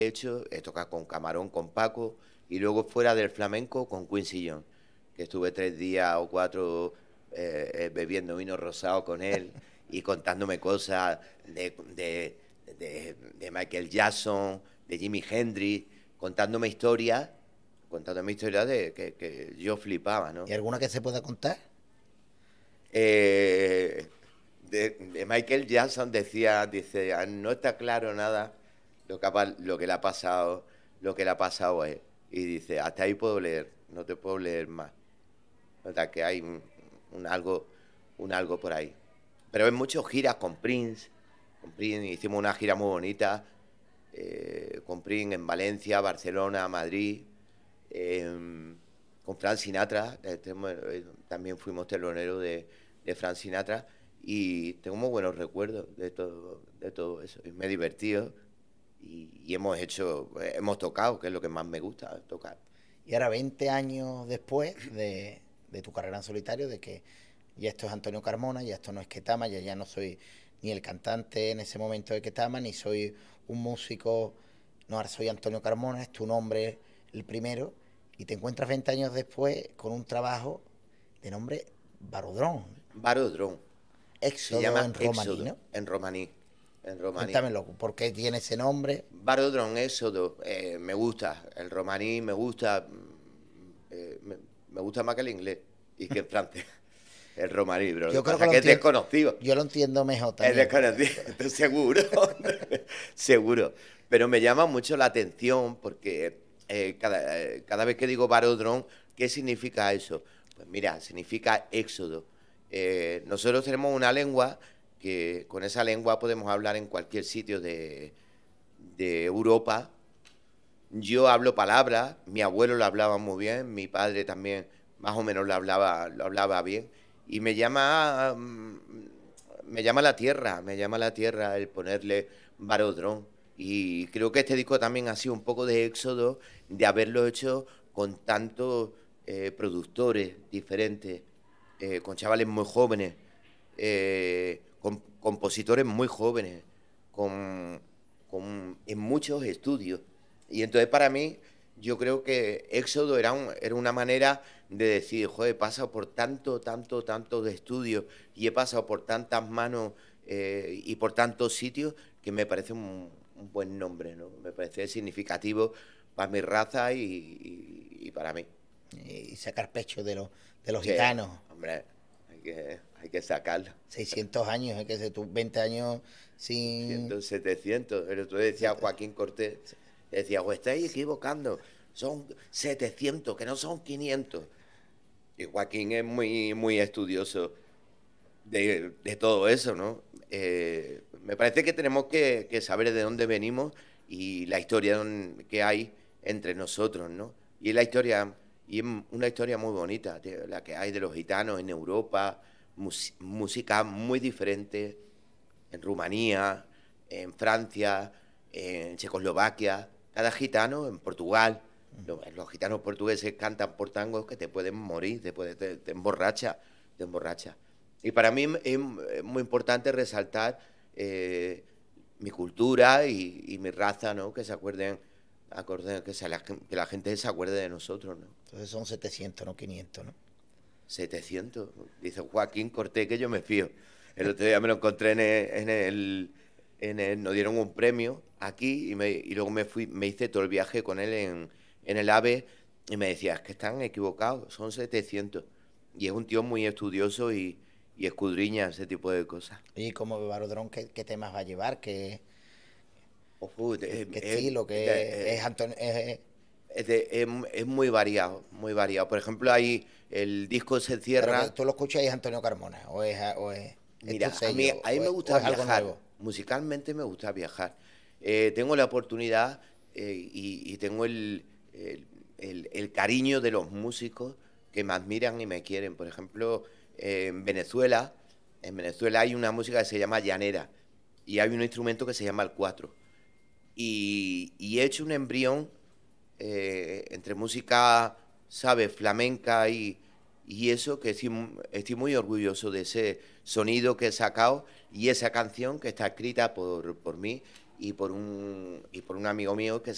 hecho, he tocado con Camarón, con Paco, y luego fuera del flamenco con Quincy Jones, que estuve 3 días o 4 bebiendo vino rosado con él y contándome cosas de Michael Jackson, de Jimi Hendrix, contándome historias que yo flipaba, ¿no? ¿Y alguna que se pueda contar? Eh, de Michael Jackson dice, "Ah, no está claro nada lo que le ha pasado, lo que le ha pasado a él. Y dice, hasta ahí puedo leer, no te puedo leer más. O sea, que hay un un algo por ahí. Pero en muchas giras con Prince hicimos una gira muy bonita, con Prince en Valencia, Barcelona, Madrid, con Frank Sinatra, también fuimos teloneros de Frank Sinatra, y tengo muy buenos recuerdos de todo eso. Y me he divertido y hemos tocado, que es lo que más me gusta, tocar. Y ahora 20 años después de tu carrera en solitario, de que ya esto es Antonio Carmona, ya esto no es Ketama, ya no soy ni el cantante en ese momento de Ketama, ni soy un músico, no, ahora soy Antonio Carmona, es tu nombre el primero, y te encuentras 20 años después con un trabajo de nombre Barodrón, Barodrón, se Éxodo llama en romaní, Éxodo, ¿no? en romaní. Cuéntamelo, ¿por qué tiene ese nombre? Barodrón, Éxodo, me gusta, el romaní me gusta, me gusta más que el inglés y que el francés. El romaní, pero lo que Yo creo que pasa es que es desconocido. yo lo entiendo mejor Es también. desconocido, seguro, seguro. Pero me llama mucho la atención porque cada vez que digo Barodrón, ¿qué significa eso? Pues mira, significa éxodo. Nosotros tenemos una lengua que con esa lengua podemos hablar en cualquier sitio de Europa. Yo hablo palabras, mi abuelo lo hablaba muy bien, mi padre también más o menos lo hablaba bien. Y me llama la tierra el ponerle Barodrón. Y creo que este disco también ha sido un poco de éxodo de haberlo hecho con tantos productores diferentes, con chavales muy jóvenes, con compositores muy jóvenes, con, en muchos estudios. Y entonces para mí, yo creo que Éxodo era una manera de decir, joder, he pasado por tanto de estudios y he pasado por tantas manos y por tantos sitios que me parece un buen nombre, ¿no? Me parece significativo para mi raza y para mí. Y sacar pecho de los Sí, gitanos. hombre, hay que sacarlo. 600 años, es que se tú 20 años sin... 600, 700. El otro día decía Joaquín Cortés, decía, os estáis equivocando, son 700, que no son 500. Y Joaquín es muy estudioso de todo eso, ¿no? Me parece que tenemos que saber de dónde venimos y la historia que hay entre nosotros, ¿no? Y es una historia muy bonita, la que hay de los gitanos en Europa, música muy diferente en Rumanía, en Francia, en Checoslovaquia, cada gitano, en Portugal. Los gitanos portugueses cantan por tangos que te pueden morir, te emborracha, te emborracha. Y para mí es muy importante resaltar mi cultura y mi raza, ¿no? Que se que la gente se acuerde de nosotros, ¿no? Entonces son 700, no 500, ¿no? 700, dice Joaquín Cortés, que yo me fío. El otro día me lo encontré nos dieron un premio aquí y luego me hice todo el viaje con él en el AVE y me decía, es que están equivocados, son 700. Y es un tío muy estudioso y escudriña ese tipo de cosas. Y como Barodrón, ¿qué temas va a llevar? Ojo, ¿Qué estilo? ¿Qué es Antonio? es muy variado, muy variado. Por ejemplo, ahí el disco se Pero que cierra. tú lo escuchas y es Antonio Carmona, es tu Mira, sello, a mí me o gusta es algo viajar, nuevo. musicalmente me gusta viajar. Tengo la oportunidad y tengo el cariño de los músicos que me admiran y me quieren. Por ejemplo, en Venezuela hay una música que se llama llanera y hay un instrumento que se llama el cuatro. Y he hecho un embrión entre música, ¿sabes?, flamenca y eso, que estoy muy orgulloso de ese sonido que he sacado y esa canción que está escrita por mí y por un amigo mío que